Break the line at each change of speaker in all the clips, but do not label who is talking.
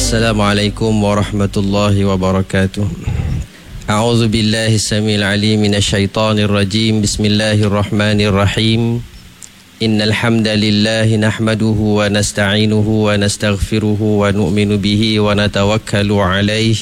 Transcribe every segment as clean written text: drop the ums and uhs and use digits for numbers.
Assalamualaikum warahmatullahi wabarakatuh. A'udzu billahi samil alim minasyaitonir rajim. Bismillahirrahmanirrahim. Innal hamdalillahi nahmaduhu wa nasta'inuhu wa nastaghfiruhu wa nu'minu bihi wa natawakkalu alayhi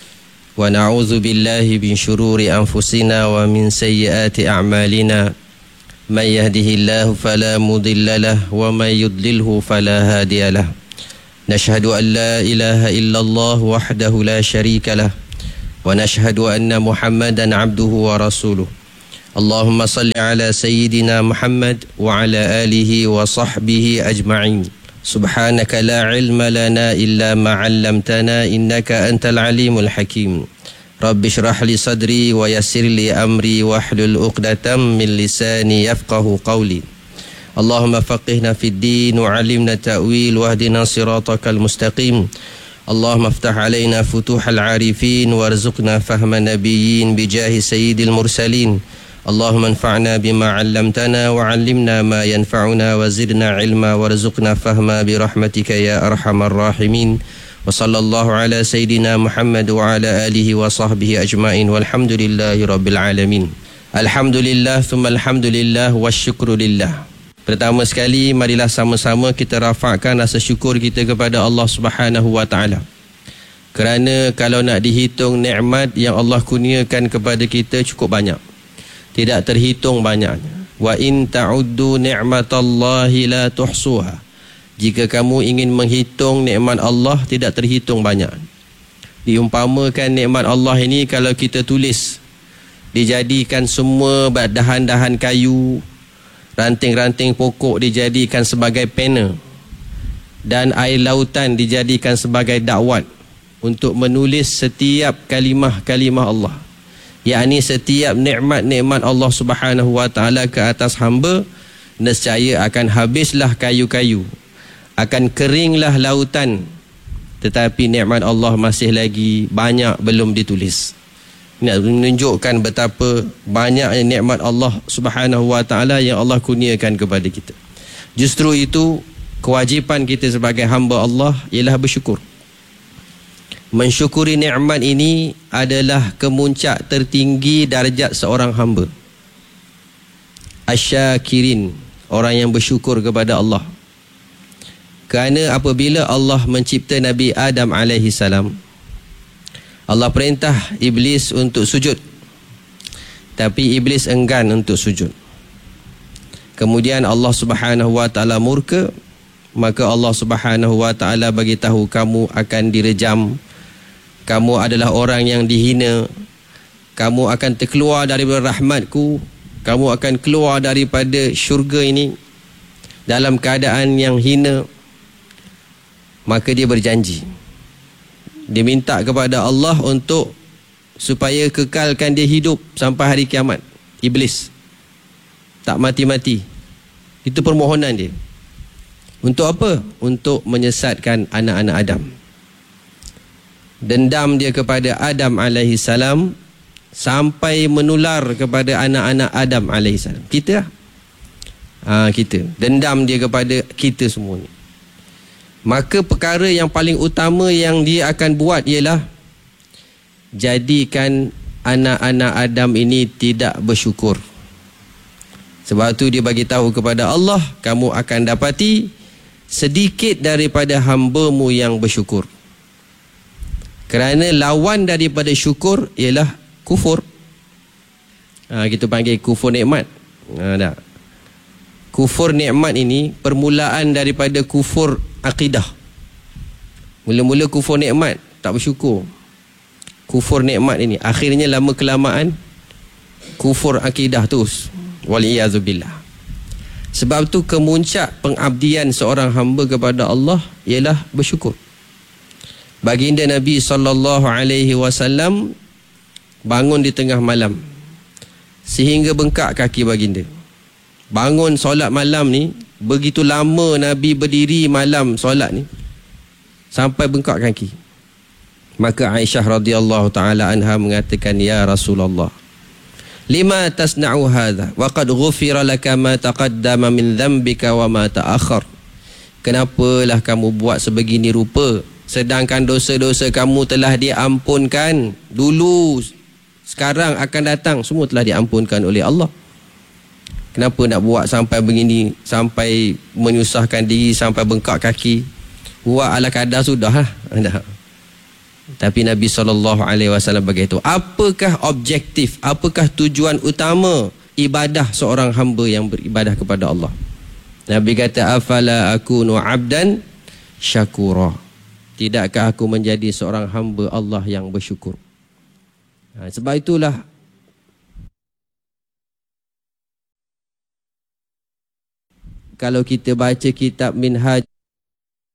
wa na'udzu billahi min syururi anfusina wa min sayyiati a'malina. Man yahdihillahu fala mudilla lahu wa man yudlilhu fala hadiya lahu. نشهد أن لا إله إلا الله وحده لا شريك له ونشهد أن محمدا عبده ورسوله اللهم صل على سيدنا محمد وعلى آله وصحبه أجمعين سبحانك لا علم لنا إلا ما علمتنا إنك أنت العليم الحكيم رب اشرح لي صدري ويسر لي أمري واحلل عقدة من لساني يفقه قولي اللهم فقهنا في الدين وعلمنا التأويل واهدنا صراطك المستقيم اللهم افتح علينا فتوح العارفين وارزقنا فهم النبيين بجاه سيد المرسلين اللهم انفعنا بما علمتنا وعلمنا ما ينفعنا وزدنا علما وارزقنا فهما برحمتك يا أرحم الراحمين وصلى الله على سيدنا محمد وعلى آله وصحبه أجمعين والحمد لله رب العالمين. الحمد لله ثم الحمد لله والشكر لله. Pertama sekali, marilah sama-sama kita rafakkan rasa syukur kita kepada Allah Subhanahu wa taala. Kerana kalau nak dihitung nikmat yang Allah kurniakan kepada kita cukup banyak. Tidak terhitung banyaknya. Wa in ta'uddu ni'matallahi la tuhsuha. Jika kamu ingin menghitung nikmat Allah, tidak terhitung banyak. Diumpamakan nikmat Allah ini kalau kita tulis, dijadikan semua dahan-dahan kayu, ranting-ranting pokok dijadikan sebagai pena dan air lautan dijadikan sebagai dakwat untuk menulis setiap kalimah-kalimah Allah, yakni setiap nikmat-nikmat Allah Subhanahu wa taala ke atas hamba, nescaya akan habislah kayu-kayu, akan keringlah lautan, tetapi nikmat Allah masih lagi banyak belum ditulis. Nak menunjukkan betapa banyaknya nikmat Allah Subhanahu wa taala yang Allah kurniakan kepada kita. Justru itu kewajipan kita sebagai hamba Allah ialah bersyukur. Mensyukuri nikmat ini adalah kemuncak tertinggi darjat seorang hamba. Asyakirin, orang yang bersyukur kepada Allah. Kerana apabila Allah mencipta Nabi Adam alaihi salam, Allah perintah Iblis untuk sujud, tapi Iblis enggan untuk sujud. Kemudian Allah Subhanahu wa taala murka, maka Allah Subhanahu wa taala bagi tahu kamu akan direjam, kamu adalah orang yang dihina, kamu akan terkeluar daripada rahmatku, kamu akan keluar daripada syurga ini dalam keadaan yang hina. Maka dia berjanji, dia minta kepada Allah untuk supaya kekalkan dia hidup sampai hari kiamat. Iblis tak mati-mati. Itu permohonan dia. Untuk apa? Untuk menyesatkan anak-anak Adam. Dendam dia kepada Adam alaihi salam sampai menular kepada anak-anak Adam alaihi salam. Kita kita. Dendam dia kepada kita semua ni. Maka perkara yang paling utama yang dia akan buat ialah jadikan anak-anak Adam ini tidak bersyukur. Sebab tu dia bagi tahu kepada Allah, kamu akan dapati sedikit daripada hamba-Mu yang bersyukur. Kerana lawan daripada syukur ialah kufur. Kita panggil kufur nikmat. Kufur nikmat ini permulaan daripada kufur akidah. Mula-mula kufur nikmat, tak bersyukur. Kufur nikmat ini akhirnya lama kelamaan kufur akidah terus. Waliyazubillah. Sebab tu kemuncak pengabdian seorang hamba kepada Allah ialah bersyukur. Baginda Nabi SAW bangun di tengah malam sehingga bengkak kaki baginda. Bangun solat malam ni, begitu lama Nabi berdiri malam solat ni sampai bengkak kaki. Maka Aisyah radhiyallahu taala anha mengatakan, ya Rasulullah, lima tasna'u hadha wa qad ghufira laka ma taqaddama min dhanbika wa ma ta'akhkhar. Kenapalah kamu buat sebegini rupa? sedangkan dosa-dosa kamu telah diampunkan dulu, sekarang, akan datang, semua telah diampunkan oleh Allah. Kenapa nak buat sampai begini, sampai menyusahkan diri, sampai bengkak kaki? Buat ala kadar sudah lah. Tapi Nabi SAW beritahu, apakah objektif, apakah tujuan utama ibadah seorang hamba yang beribadah kepada Allah? Nabi kata, afala akunu abdan syakura. Tidakkah aku menjadi seorang hamba Allah yang bersyukur? Sebab itulah kalau kita baca kitab Minhaj